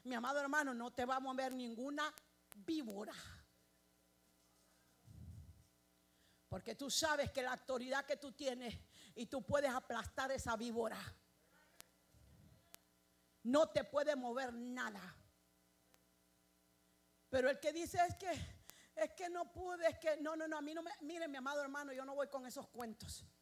mi amado hermano, no te va a mover ninguna víbora. Porque tú sabes que la autoridad que tú tienes y tú puedes aplastar esa víbora. No te puede mover nada. Pero el que dice es que no pude, es que no, a mí no me, miren mi amado hermano, yo no voy con esos cuentos.